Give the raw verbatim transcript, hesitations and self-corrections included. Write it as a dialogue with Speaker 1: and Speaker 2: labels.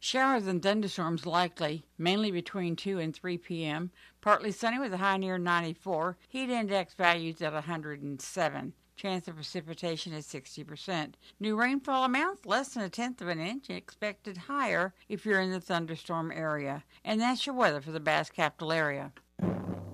Speaker 1: Showers and thunderstorms likely, mainly between two and three p m. Partly sunny with a high near ninety-four. Heat index values at one hundred seven. Chance of precipitation is sixty percent. New rainfall amounts less than a tenth of an inch, expected higher if you're in the thunderstorm area. And that's your weather for the Bass Capital area.